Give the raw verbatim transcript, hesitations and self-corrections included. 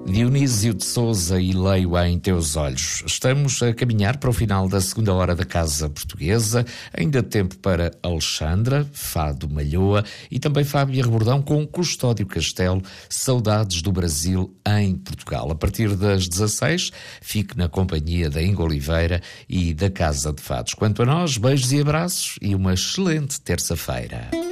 Dionísio de Souza e Leio-a em Teus Olhos. Estamos a caminhar para o final da segunda hora da Casa Portuguesa. Ainda tempo para Alexandra, Fado Malhoa e também Fábio Rebordão com Custódio Castelo, Saudades do Brasil em Portugal. A partir das dezasseis, fique na companhia da Inga Oliveira e da Casa de Fados. Quanto a nós, beijos e abraços e uma excelente terça-feira.